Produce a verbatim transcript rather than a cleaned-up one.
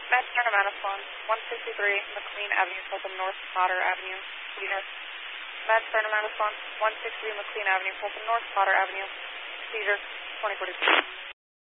Med Sternum Anaswan, one sixty-three McLean Avenue, Fulton North, Potter Avenue, Procedure. Med Sternum Anaswan, one sixty-three McLean Avenue, Fulton North, Potter Avenue, Procedure, twenty forty-two.